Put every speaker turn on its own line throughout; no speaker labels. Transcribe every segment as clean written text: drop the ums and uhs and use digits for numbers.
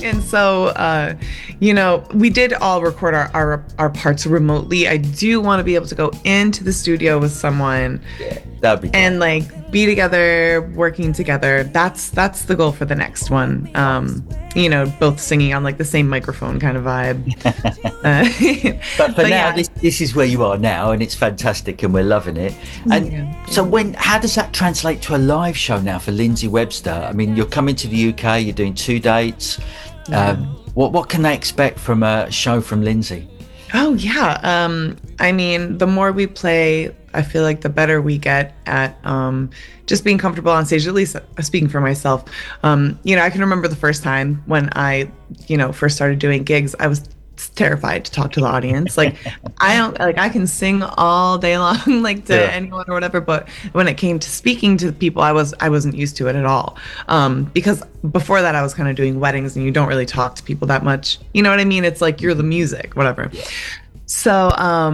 And so, we did all record our parts remotely. I do want to be able to go into the studio with someone.
Yeah, that'd be cool.
And like be together, working together. That's the goal for the next one. Both singing on like the same microphone kind of vibe.
But now, yeah. This is where you are now, and it's fantastic, and we're loving it. And so, how does that translate to a live show now for Lindsey Webster? I mean, you're coming to the UK. You're doing 2 dates. What can they expect from a show from Lindsey?
Oh yeah. I mean, the more we play, I feel like the better we get at just being comfortable on stage, at least speaking for myself. I can remember the first time when I, first started doing gigs, I was terrified to talk to the audience. Like, I can sing all day long, like to anyone or whatever. But when it came to speaking to people, I wasn't used to it at all. Because before that I was kind of doing weddings and you don't really talk to people that much. You know what I mean? It's like, you're the music, whatever. Yeah. So,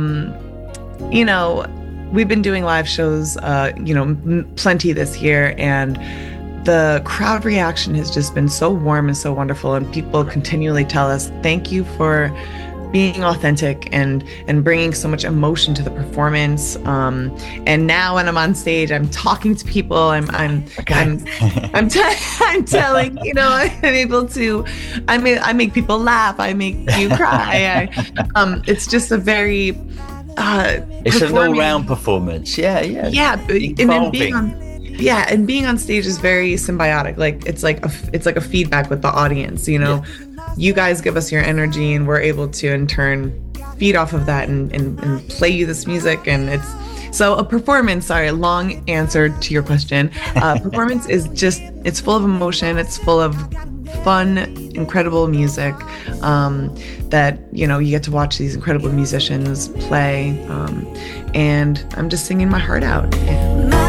we've been doing live shows, plenty this year, and the crowd reaction has just been so warm and so wonderful, and people continually tell us, thank you for being authentic and bringing so much emotion to the performance. And now when I'm on stage, I'm talking to people. I'm telling, I'm able to. I make people laugh. I make you cry. It's just a very.
It's an all-round performance. Yeah.
And being on stage is very symbiotic. Like it's like a feedback with the audience. You guys give us your energy, and we're able to in turn feed off of that and play you this music. And so a performance. Sorry, long answer to your question. Performance is it's full of emotion. It's full of fun, incredible music that you get to watch these incredible musicians play, and I'm just singing my heart out.